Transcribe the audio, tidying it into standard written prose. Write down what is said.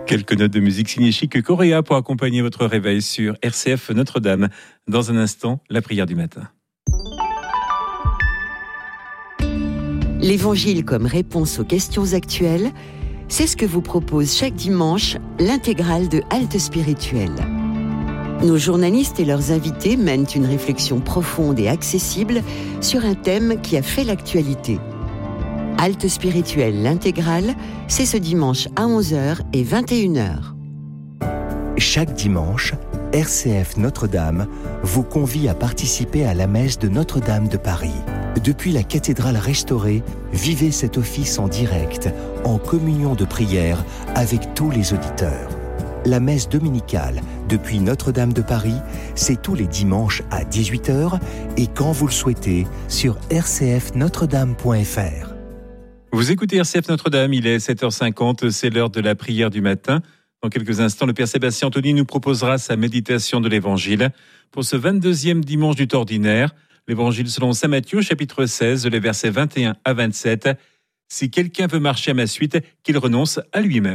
Quelques notes de musique signée Chic Corea pour accompagner votre réveil sur RCF Notre-Dame. Dans un instant, la prière du matin. L'Évangile comme réponse aux questions actuelles, c'est ce que vous propose chaque dimanche l'intégrale de Halte Spirituelle. Nos journalistes et leurs invités mènent une réflexion profonde et accessible sur un thème qui a fait l'actualité. Halte Spirituelle, l'intégrale, c'est ce dimanche à 11h et 21h. Chaque dimanche, RCF Notre-Dame vous convie à participer à la messe de Notre-Dame de Paris. Depuis la cathédrale restaurée, vivez cet office en direct, en communion de prière avec tous les auditeurs. La messe dominicale depuis Notre-Dame de Paris, c'est tous les dimanches à 18h et quand vous le souhaitez sur rcfnotredame.fr. Vous écoutez RCF Notre-Dame, il est 7h50, c'est l'heure de la prière du matin. Dans quelques instants, le Père Sébastien Anthony nous proposera sa méditation de l'Évangile. Pour ce 22e dimanche du temps ordinaire, l'Évangile selon saint Matthieu, chapitre 16, les versets 21 à 27. « Si quelqu'un veut marcher à ma suite, qu'il renonce à lui-même. »